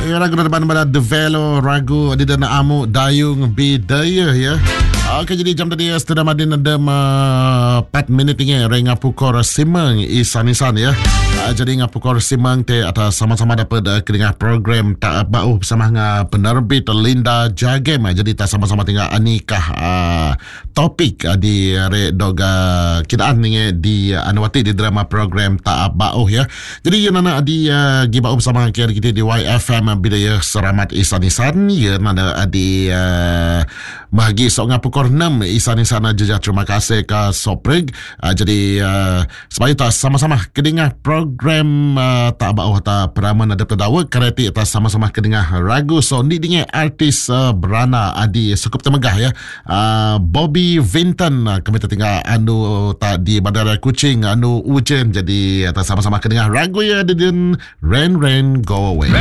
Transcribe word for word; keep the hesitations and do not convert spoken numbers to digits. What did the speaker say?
Ya, ragu depan pada The Velo, ragu di dana amu dayung bidaya ya. Okey, jadi jam tadi sudah madin ada empat minit ni renga pukor simang isanisan ya. Uh, jadi ngapukor simang te atas sama-sama dapat uh, kedengar program tak bau bersama dengan penerbit Linda Jagem. Jadi tak sama-sama tinggal anikah uh, topik uh, di re doga kidaan ni di uh, Anwati di drama program tak bau ya. Jadi yang nana di uh, gibau bersama kita di Y F M Bidaya Seramat Isanisan ya nana di uh, bahagi sok ngapukor enam Isanisan aja. Terima kasih ke Sopreg. Uh, jadi uh, supaya tak sama-sama kedengar program program uh, tak bau tak peraman ada terdawa kereti atas sama-sama kedengar ragu so ni dengan artis uh, berana adi cukup temegah ya uh, Bobby Vinton uh, kami tertinggal anu tak di Bandar Kuching anu hujan jadi atas sama-sama kedengar ragu ya di Rain Rain Go Away.